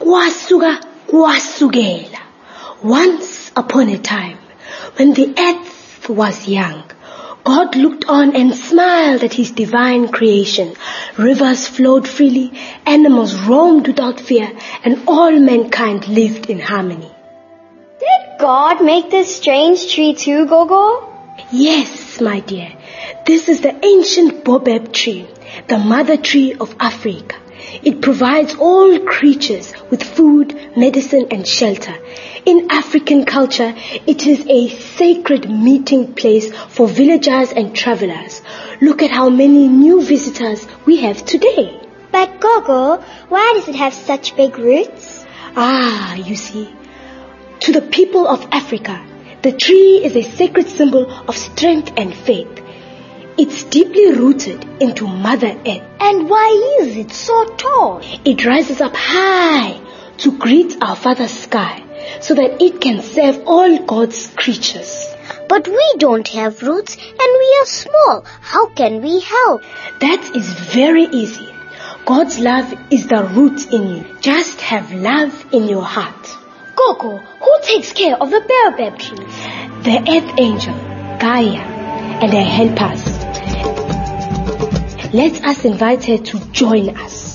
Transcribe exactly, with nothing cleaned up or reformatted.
Kwasuka kwasukela. Once upon a time, when the earth was young, God looked on and smiled at his divine creation. Rivers flowed freely, animals roamed without fear, and all mankind lived in harmony. Did God make this strange tree too, Gogo? Yes, my dear. This is the ancient baobab tree, the mother tree of Africa. It provides all creatures with food, medicine, and shelter. In African culture, it is a sacred meeting place for villagers and travelers. Look at how many new visitors we have today. But Gogo, why does it have such big roots? Ah, you see, to the people of Africa, the tree is a sacred symbol of strength and faith. It's deeply rooted into Mother Earth. And why is it so tall? It rises up high to greet our Father Sky, so that it can serve all God's creatures. But we don't have roots and we are small. How can we help? That is very easy. God's love is the root in you. Just have love in your heart. Gogo, who takes care of the baobab trees? The earth angel, Gaia, and her helpers. Let us invite her to join us.